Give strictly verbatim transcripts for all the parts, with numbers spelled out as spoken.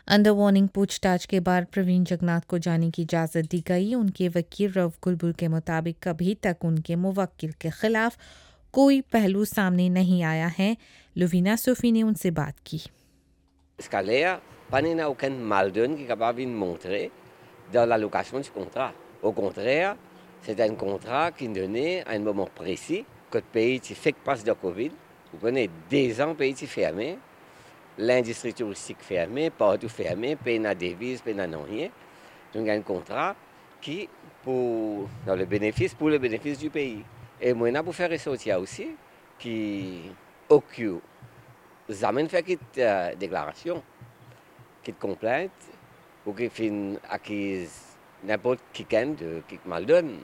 Under warning पूछताछ के बाद प्रवीण जगन्नाथ को जाने की इजाज़त दी गई। उनके वकील रऊफ गुलबुल के मुताबिक अभी तक उनके मुवक्किल के खिलाफ कोई पहलू सामने नहीं आया है। लुवीना सोफी ने उनसे बात की। Scalea, pas n'a aucun mal donne qui est capable de montrer dans l'allocation du contrat. Au contraire, c'est un contrat qui donnait à un moment précis que le pays fait que passe de Covid. Vous connaissez des ans, le pays est fermé, l'industrie touristique fermée, partout fermé, pays n'a devise, pays n'a rien. Donc il y a un contrat qui, pour, dans le bénéfice, pour le bénéfice du pays. Et moi, pour faire ressortir aussi, qui occupe jamais fait cette euh, déclaration, cette complainte, ou qui fait acquise n'importe qui de qui mal donne.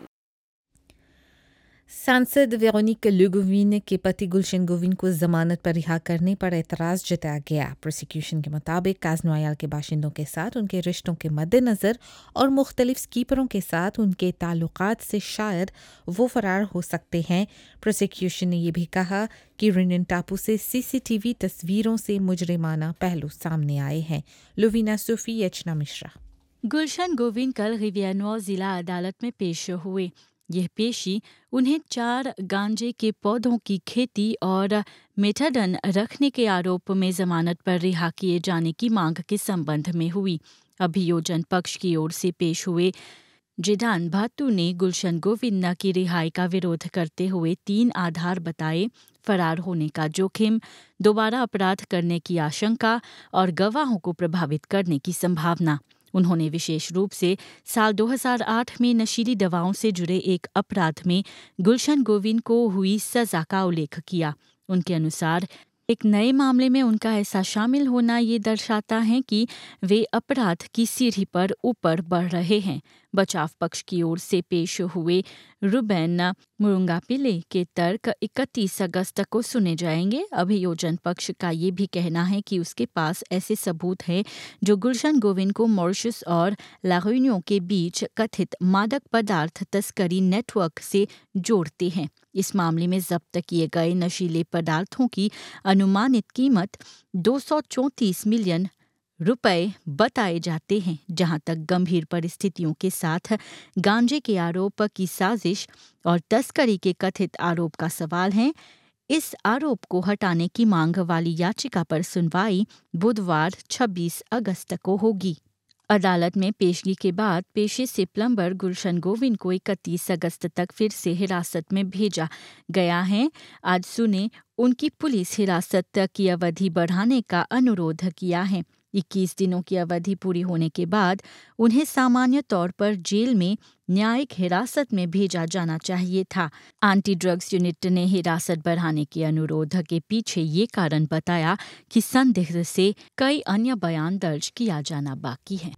सांसद Veronique लुगोविन के पति गुलशन गोविन को जमानत पर रिहा करने पर एतराज़ जताया गया। प्रोसिक्यूशन के मुताबिक काजनोयाल के बाशिंदों के साथ उनके रिश्तों के मद्देनज़र और मुख्तलिफ स्कीपरों के साथ उनके ताल्लुकात से शायद वो फरार हो सकते हैं। प्रोसिक्यूशन ने यह भी कहा कि रिनियन टापू से सीसीटीवी तस्वीरों से मुजरिमाना पहलू सामने आए हैं। लुवीना सूफी, यचना मिश्रा। गुलशन गोविन कल रिवियानोर जिला अदालत में पेश हुए। यह पेशी उन्हें चार गांजे के पौधों की खेती और मेथाडन रखने के आरोप में जमानत पर रिहा किए जाने की मांग के संबंध में हुई। अभियोजन पक्ष की ओर से पेश हुए जिडान भातू ने गुलशन गोविंद की रिहाई का विरोध करते हुए तीन आधार बताए: फरार होने का जोखिम, दोबारा अपराध करने की आशंका और गवाहों को प्रभावित करने की संभावना। उन्होंने विशेष रूप से साल दो हज़ार आठ में नशीली दवाओं से जुड़े एक अपराध में गुलशन गोविंद को हुई सजा का उल्लेख किया। उनके अनुसार एक नए मामले में उनका ऐसा शामिल होना ये दर्शाता है कि वे अपराध की सीढ़ी पर ऊपर बढ़ रहे हैं। बचाव पक्ष की ओर से पेश हुए रुबेन मुरुंगापिले के तर्क इकतीस अगस्त को सुने जाएंगे। अभियोजन पक्ष का ये भी कहना है कि उसके पास ऐसे सबूत हैं जो गुलशन गोविंद को मॉरिशस और लाहौनियों के बीच कथित मादक पदार्थ तस्करी नेटवर्क से जोड़ते हैं। इस मामले में जब्त किए गए नशीले पदार्थों की अनुमानित कीमत दो सौ चौंतीस मिलियन रुपए बताए जाते हैं। जहां तक गंभीर परिस्थितियों के साथ गांजे के आरोप की साजिश और तस्करी के कथित आरोप का सवाल है, इस आरोप को हटाने की मांग वाली याचिका पर सुनवाई बुधवार छब्बीस अगस्त को होगी। अदालत में पेशगी के बाद पेशे से प्लम्बर गुलशन गोविंद को इकतीस अगस्त तक फिर से हिरासत में भेजा गया है। आज सुने उनकी पुलिस हिरासत की अवधि बढ़ाने का अनुरोध किया है। इक्कीस दिनों की अवधि पूरी होने के बाद उन्हें सामान्य तौर पर जेल में न्यायिक हिरासत में भेजा जाना चाहिए था। एंटी ड्रग्स यूनिट ने हिरासत बढ़ाने के अनुरोध के पीछे ये कारण बताया कि संदिग्ध से कई अन्य बयान दर्ज किया जाना बाकी है।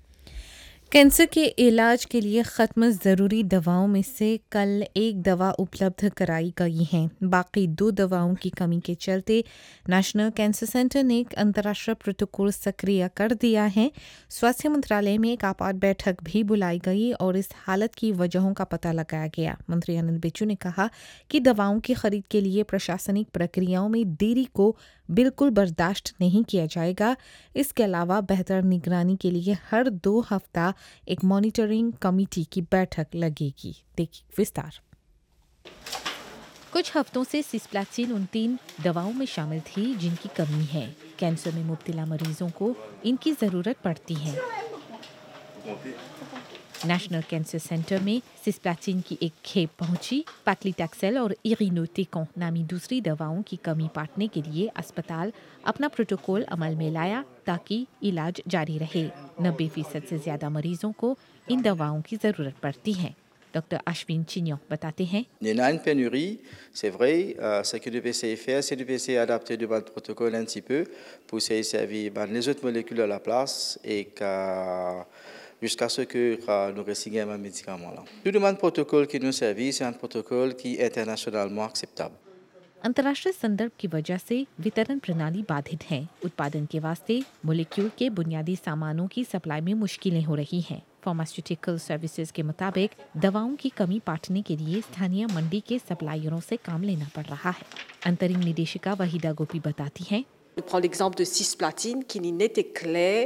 कैंसर के इलाज के लिए ख़त्म ज़रूरी दवाओं में से कल एक दवा उपलब्ध कराई गई है। बाकी दो दवाओं की कमी के चलते नेशनल कैंसर सेंटर ने एक अंतर्राष्ट्रीय प्रोटोकॉल सक्रिय कर दिया है। स्वास्थ्य मंत्रालय में एक आपात बैठक भी बुलाई गई और इस हालत की वजहों का पता लगाया गया। मंत्री अनिल बिचू ने कहा कि दवाओं की खरीद के लिए प्रशासनिक प्रक्रियाओं में देरी को बिल्कुल बर्दाश्त नहीं किया जाएगा। इसके अलावा बेहतर निगरानी के लिए हर दो हफ्ता एक मॉनिटरिंग कमेटी की बैठक लगेगी। देखिए विस्तार। कुछ हफ्तों से सिस्प्लैटिन उन तीन दवाओं में शामिल थी जिनकी कमी है। कैंसर में मुब्तला मरीजों को इनकी ज़रूरत पड़ती है। नेशनल कैंसर सेंटर में सिस्प्लैटिन की एक खेप पहुंची। पैक्लिटैक्सेल और इरिनोटेकों नामी दूसरी दवाओं की कमी पाटने के लिए अस्पताल अपना प्रोटोकॉल अमल में लाया ताकि इलाज जारी रहे। नब्बे फीसद से ज़्यादा मरीजों को इन दवाओं की ज़रूरत पड़ती है। डॉक्टर अश्विन चिन्यों बताते हैं, Il y en a une pénurie, c'est vrai. Euh, ce que devait essayer de faire, c'est de essayer d'adapter le protocole un petit peu pour essayer de servir ben, les autres molécules à la place et que, jusqu'à ce que uh, nous réussissions un médicament là. Tout le protocole qui nous servit, c'est un protocole qui est internationalement acceptable. अंतर्राष्ट्रीय संदर्भ की वजह से वितरण प्रणाली बाधित है। उत्पादन के वास्ते मोलेक्यूल के बुनियादी सामानों की सप्लाई में मुश्किलें हो रही हैं। फार्मास्यूटिकल सर्विसेज के मुताबिक दवाओं की कमी पाटने के लिए स्थानीय मंडी के सप्लायरों से काम लेना पड़ रहा है। अंतरिम निदेशिका वहीदा गोपी बताती हैं, Je prends l'exemple de cisplatine qui n'était clair